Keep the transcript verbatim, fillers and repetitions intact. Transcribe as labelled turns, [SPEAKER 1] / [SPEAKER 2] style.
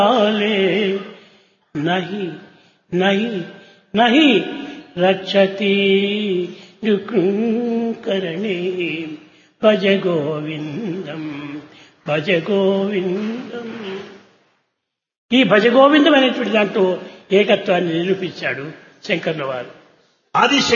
[SPEAKER 1] काले नहीं नहीं नहीं रक्षति करणे भज गोविंदम భజ గోవిందం. ఈ భజ గోవిందం అనేటువంటి దాంట్లో ఏకత్వాన్ని నిరూపించాడు శంకర్ల వారు.
[SPEAKER 2] ఆది